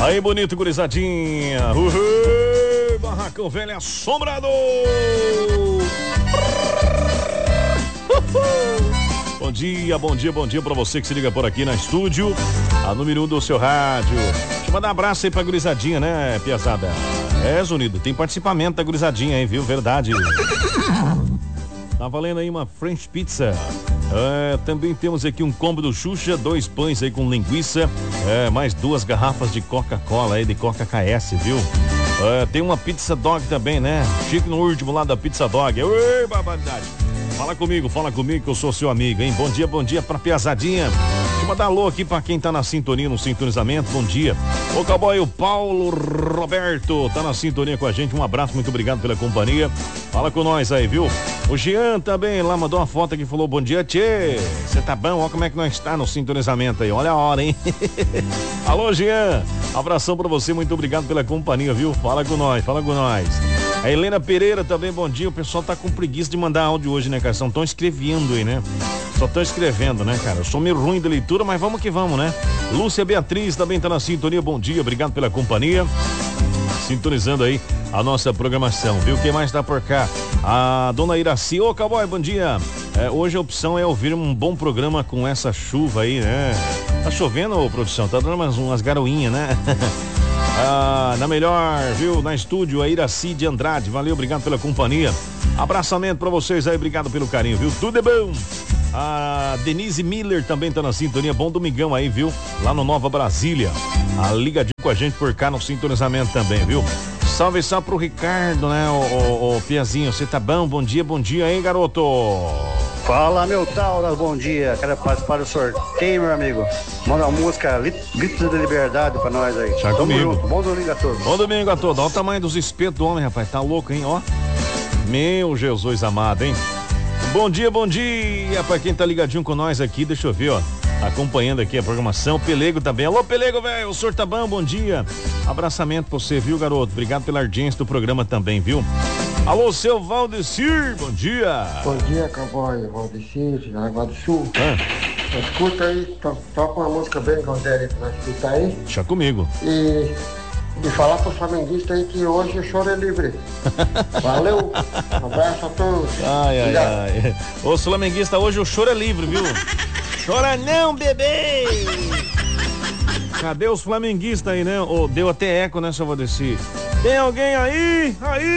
Aí, bonito, gurizadinha. Uhul, barracão velho assombrado. Bom dia, bom dia, bom dia pra você que se liga por aqui na estúdio, a número 1 do seu rádio. Deixa eu mandar um abraço aí pra gurizadinha, né, piazada? Zunido, tem participamento da gurizadinha aí, viu? Verdade. Tá valendo aí uma French Pizza. Também temos aqui um combo do Xuxa, 2 pães aí com linguiça, mais 2 garrafas de Coca-Cola aí, de Coca-KS, viu? Tem uma Pizza Dog também, né? Chique no último lá da Pizza Dog. Ui, barbaridade. Fala comigo que eu sou seu amigo, hein? Bom dia pra piazadinha. Deixa eu mandar alô aqui pra quem tá na sintonia, no sintonizamento. Bom dia. Ô cowboy, o Paulo Roberto tá na sintonia com a gente. Um abraço, muito obrigado pela companhia. Fala com nós aí, viu? O Jean também lá mandou uma foto aqui, falou: bom dia, tchê. Você tá bom? Olha como é que nós está no sintonizamento aí. Olha a hora, hein? Alô, Jean. Abração pra você, muito obrigado pela companhia, viu? Fala com nós. A Helena Pereira também, bom dia. O pessoal tá com preguiça de mandar áudio hoje, né, cara? Só estão escrevendo aí, né? Só estão escrevendo, né, cara? Eu sou meio ruim de leitura, mas vamos que vamos, né? Lúcia Beatriz também tá na sintonia, bom dia, obrigado pela companhia. Sintonizando aí a nossa programação, viu? Quem mais tá por cá? A dona Iraci. Ô, cowboy, bom dia. Hoje a opção é ouvir um bom programa com essa chuva aí, né? Tá chovendo, ô, produção? Tá dando umas garoinhas, né? Na melhor, viu? Na estúdio, a Iraci de Andrade. Valeu, obrigado pela companhia. Abraçamento pra vocês aí, obrigado pelo carinho, viu? Tudo é bom. A Denise Miller também tá na sintonia. Bom domingão aí, viu? Lá no Nova Brasília. Ligadinho com a gente por cá no sintonizamento também, viu? Salve só pro Ricardo, né? O Piazinho, você tá bom? Bom dia aí, garoto. Fala, meu Taura, bom dia. Quero participar do sorteio, meu amigo. Manda uma música, Grito de Liberdade pra nós aí. Já comigo. Junto. Bom domingo a todos. Bom domingo a todos. Olha o tamanho dos espetos do homem, rapaz. Tá louco, hein? Ó. Meu Jesus amado, hein? Bom dia pra quem tá ligadinho com nós aqui. Deixa eu ver, ó. Acompanhando aqui a programação. Pelego também. Alô, Pelego, velho. O senhor tá bom dia. Abraçamento pra você, viu, garoto? Obrigado pela audiência do programa também, viu? Alô, seu Valdecir, bom dia. Bom dia, cowboy, Valdecir, de Jaraguá do Sul. Escuta aí, toca uma música bem Galdéria pra escutar aí. Deixa comigo. E falar pros flamenguistas aí que hoje o choro é livre. Valeu, um abraço a todos. Ai. Ô, flamenguista, hoje o choro é livre, viu? Chora não, bebê! Cadê os flamenguistas aí, né? Deu até eco, né, seu Valdecir? Tem alguém aí?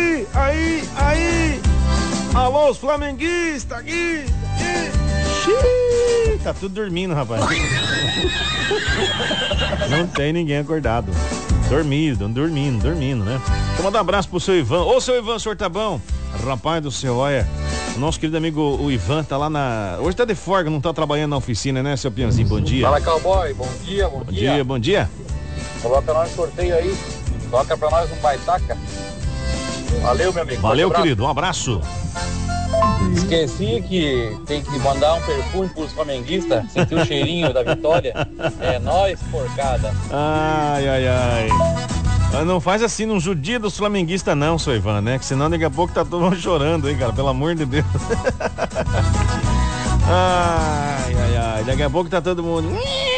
Aí! Alô, os flamenguistas aqui! Xiii, tá tudo dormindo, rapaz. Não tem ninguém acordado. Dormindo, né? Deixa eu mandar um abraço pro seu Ivan. Ô, seu Ivan, o senhor tá bom? Rapaz do céu, olha. O nosso querido amigo, o Ivan, tá lá na... Hoje tá de folga, não tá trabalhando na oficina, né, seu Pianzinho? Bom dia. Fala, cowboy. Bom dia. Coloca nós no sorteio aí. Toca pra nós um baitaca. Valeu, meu amigo. Valeu, querido. Um abraço. Esqueci que tem que mandar um perfume pros flamenguistas. Sentir o cheirinho da vitória. É nóis, porcada. Ai. Não faz assim, não judia dos flamenguistas não, seu Ivan, né? Que senão daqui a pouco tá todo mundo chorando, hein, cara? Pelo amor de Deus. Ai. Daqui a pouco tá todo mundo...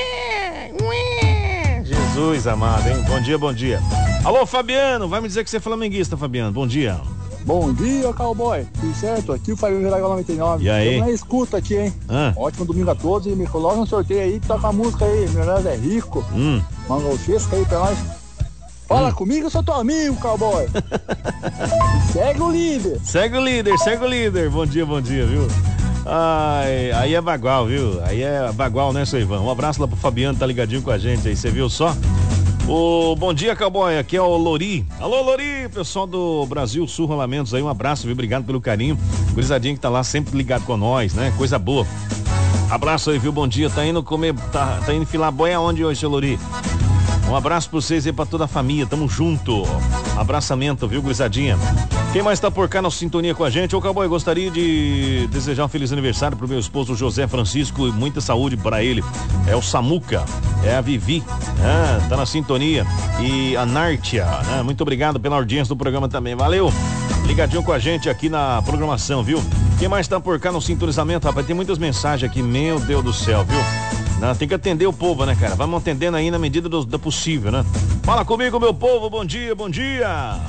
Jesus amado, hein? Bom dia. Alô, Fabiano, vai me dizer que você é flamenguista, Fabiano. Bom dia. Bom dia, cowboy. Tudo certo? Aqui o Fabiano Viragal 99. E aí? Estamos na escuta aqui, hein? Ótimo domingo a todos. E me coloca no sorteio aí, toca a música aí. Meu nome é Rico. Manda o Chesca aí pra nós. Fala comigo, eu sou teu amigo, cowboy. Segue o líder. Segue o líder. Bom dia, viu? Aí é bagual, viu? Aí é bagual, né, seu Ivan? Um abraço lá pro Fabiano, tá ligadinho com a gente aí, você viu só? Bom dia, cowboy, aqui é o Lori. Alô, Lori, pessoal do Brasil Sul Rolamentos aí, um abraço, viu? Obrigado pelo carinho. Gurizadinho que tá lá sempre ligado com nós, né? Coisa boa. Abraço aí, viu? Bom dia, tá indo comer, tá indo filar boi aonde hoje, seu Lori? Um abraço pra vocês aí, pra toda a família, tamo junto. Abraçamento, viu, gurizadinha? Quem mais tá por cá na sintonia com a gente? Ô, cowboy, gostaria de desejar um feliz aniversário pro meu esposo José Francisco e muita saúde para ele. É o Samuca, é a Vivi, tá na sintonia. E a Nártia, né? Muito obrigado pela audiência do programa também, valeu. Ligadinho com a gente aqui na programação, viu? Quem mais tá por cá no sintonizamento, rapaz? Tem muitas mensagens aqui, meu Deus do céu, viu? Não, tem que atender o povo, né, cara? Vamos atendendo aí na medida do possível, né? Fala comigo, meu povo, bom dia, bom dia.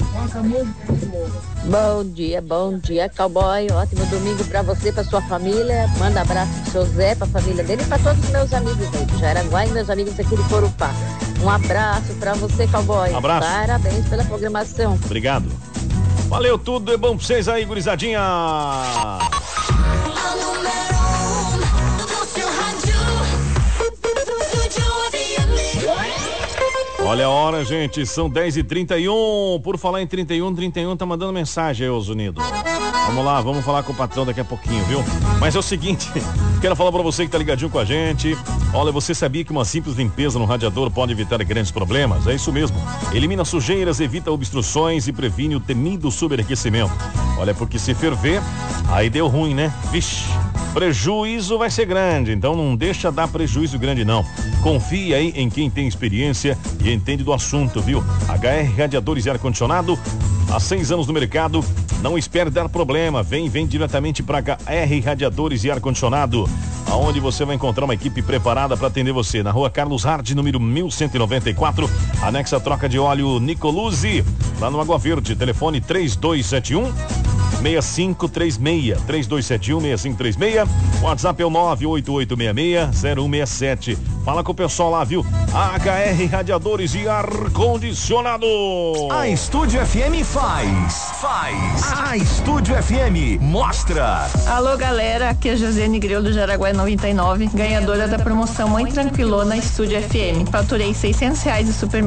Bom dia, cowboy. Ótimo domingo pra você, pra sua família. Manda abraço pro seu Zé, pra família dele e pra todos os meus amigos aí de Jaraguá e meus amigos aqui de Corupá. Um abraço pra você, cowboy. Abraço. Parabéns pela programação. Obrigado. Valeu tudo, é bom pra vocês aí, gurizadinha. Olha a hora, gente, são 10h31. Por falar em 31 tá mandando mensagem aí, os Unidos. Vamos lá, vamos falar com o patrão daqui a pouquinho, viu? Mas é o seguinte, quero falar pra você que tá ligadinho com a gente. Olha, você sabia que uma simples limpeza no radiador pode evitar grandes problemas? É isso mesmo. Elimina sujeiras, evita obstruções e previne o temido superaquecimento. Olha, porque se ferver, aí deu ruim, né? Vixe, prejuízo vai ser grande, então não deixa dar prejuízo grande não. Confie aí em quem tem experiência e entende do assunto, viu? HR Radiadores e Ar-Condicionado, há 6 anos no mercado, não espere dar problema, vem diretamente para HR Radiadores e Ar-Condicionado, aonde você vai encontrar uma equipe preparada para atender você, na rua Carlos Hard, número 1194, anexa a troca de óleo Nicoluzzi, lá no Água Verde, telefone 3271 6536, 3271-6536, WhatsApp é o 98866-0167. Fala com o pessoal lá, viu? HR Radiadores e Ar-Condicionado. A Estúdio FM faz. A Estúdio FM mostra. Alô, galera, aqui é a Josiane Greu do Jaraguá 99, ganhadora da promoção Mãe Tranquilona Estúdio FM. Faturei R$600 de super